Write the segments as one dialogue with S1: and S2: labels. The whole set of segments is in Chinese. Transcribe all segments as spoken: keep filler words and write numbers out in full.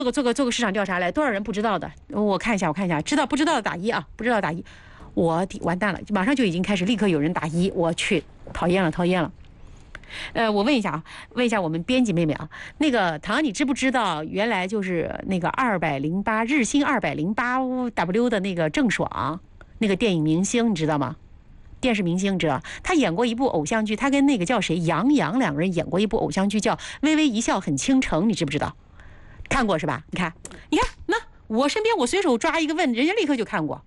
S1: 做个做个做个市场调查来，多少人不知道的？我看一下，我看一下，知道不知道的打一啊，不知道打一。我完蛋了，马上就已经开始，立刻有人打一，我去，讨厌了，讨厌了。呃，我问一下啊，问一下我们编辑妹妹啊，那个唐，你知不知道原来就是那个二百零八日薪二百零八 W 的那个郑爽，那个电影明星，你知道吗？电视明星，知道？他演过一部偶像剧，他跟那个叫谁杨洋两个人演过一部偶像剧，叫《微微一笑很倾城》，你知不知道？看过是吧？你看，你看，那我身边我随手抓一个问，人家立刻就看过。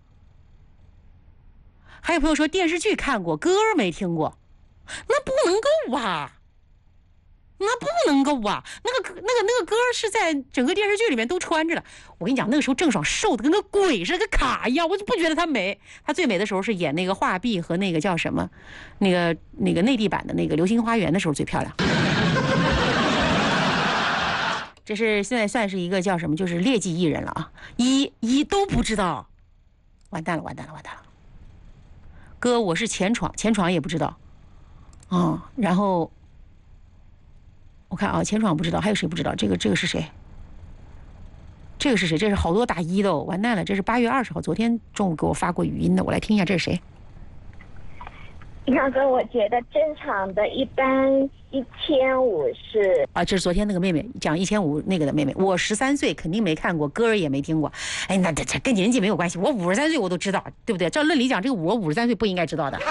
S1: 还有朋友说电视剧看过，歌没听过，那不能够啊，那不能够啊，那个那个那个歌是在整个电视剧里面都穿着的。我跟你讲，那个时候郑爽瘦的跟个鬼似的，跟卡一样，我就不觉得她美。她最美的时候是演那个画壁和那个叫什么，那个那个内地版的那个《流星花园》的时候最漂亮。这是现在算是一个叫什么，就是劣迹艺人了啊！一一都不知道，完蛋了，完蛋了，完蛋了。哥，我是前闯，前闯也不知道，啊、哦，然后我看啊，前闯不知道，还有谁不知道？这个这个是谁？这个是谁？这是好多打一的哦，完蛋了！这是八月二十号，昨天中午给我发过语音的，我来听一下，这是谁？
S2: 杨哥，我觉得正常的一般一千五是
S1: 啊，这是昨天那个妹妹讲一千五那个的妹妹，我十三岁肯定没看过，歌也没听过。哎，那这这跟年纪没有关系，我五十三岁我都知道，对不对？照论理讲，这个我五十三岁不应该知道的。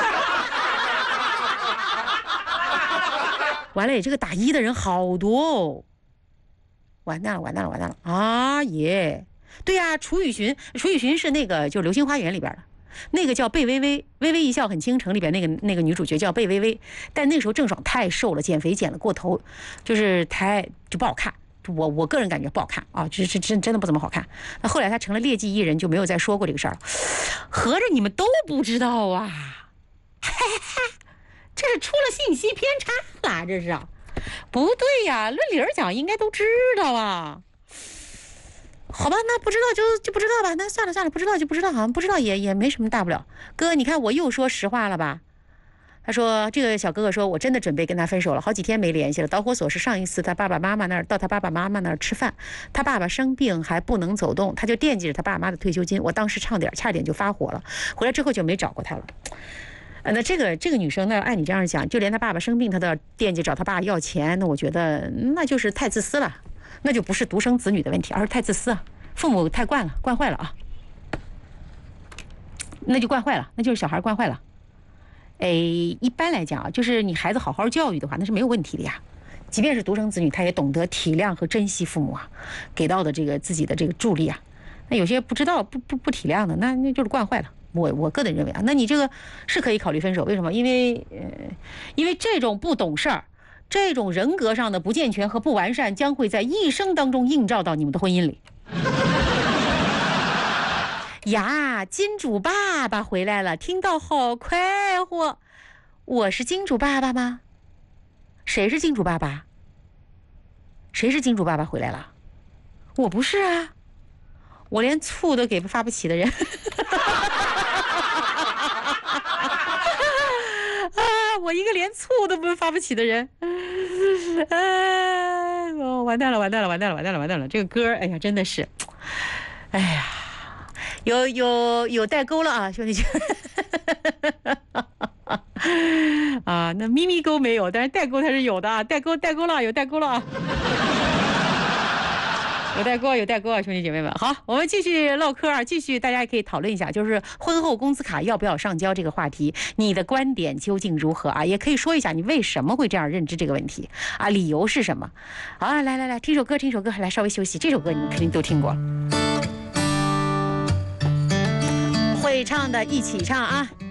S1: 完了，这个打一的人好多哦，完蛋了，完蛋了，完蛋了啊耶！对呀、啊，楚雨荨，楚雨荨是那个就是《流星花园》里边的。那个叫贝微微，微微一笑很倾城里边那个那个女主角叫贝微微，但那时候郑爽太瘦了，减肥减了过头，就是太就不好看，我我个人感觉不好看啊，这这真真的不怎么好看。那后来她成了劣迹艺人，就没有再说过这个事儿了。合着你们都不知道啊？这是出了信息偏差了，这是啊？不对呀，论理儿讲应该都知道啊。好吧，那不知道就就不知道吧，那算了算了，不知道就不知道，好像不知道也也没什么大不了。哥，你看我又说实话了吧？他说这个小哥哥说，我真的准备跟他分手了，好几天没联系了。导火索是上一次他爸爸妈妈那儿到他爸爸妈妈那儿吃饭，他爸爸生病还不能走动，他就惦记着他爸妈的退休金。我当时差点差点就发火了，回来之后就没找过他了。呃，那这个这个女生呢，按你这样讲，就连他爸爸生病，他都要惦记找他爸要钱，那我觉得那就是太自私了。那就不是独生子女的问题，而是太自私啊，父母太惯了，惯坏了啊，那就惯坏了，那就是小孩惯坏了。哎，一般来讲啊，就是你孩子好好教育的话，那是没有问题的呀。即便是独生子女，他也懂得体谅和珍惜父母啊给到的这个自己的这个助力啊。那有些不知道不不不体谅的，那那就是惯坏了。我我个人认为啊，那你这个是可以考虑分手，为什么？因为呃，因为这种不懂事儿。这种人格上的不健全和不完善将会在一生当中映照到你们的婚姻里。呀，金主爸爸回来了，听到好快活。我是金主爸爸吗？谁是金主爸爸？谁是金主爸爸回来了？我不是啊，我连醋都给发不起的人。啊，我一个连醋都不发不起的人。哎，哦，完蛋了，完蛋了，完蛋了，完蛋了，完蛋了！这个歌，哎呀，真的是，哎呀，有有有代沟了啊，兄弟啊，那咪咪沟没有，但是代沟它是有的啊，代沟代沟了，有代沟了啊。有代沟，有代沟啊，兄弟姐妹们，好，我们继续唠嗑啊，继续，大家也可以讨论一下，就是婚后工资卡要不要上交这个话题，你的观点究竟如何啊？也可以说一下你为什么会这样认知这个问题啊，理由是什么？好啊，来来来，听首歌，听首歌，来稍微休息，这首歌你们肯定都听过，会唱的一起唱啊。